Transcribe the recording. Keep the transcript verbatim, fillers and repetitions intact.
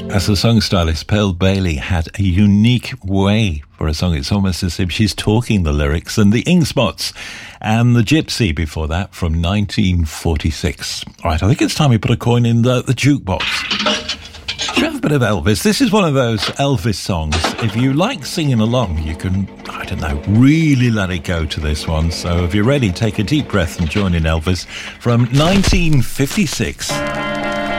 As a song stylist, Pearl Bailey had a unique way for a song. It's almost as if she's talking the lyrics. And the Ink Spots and the Gypsy before that from nineteen forty-six. All right, I think it's time we put a coin in the, the jukebox. Should we have a bit of Elvis? This is one of those Elvis songs. If you like singing along, you can, I don't know, really let it go to this one. So if you're ready, take a deep breath and join in Elvis from nineteen fifty-six.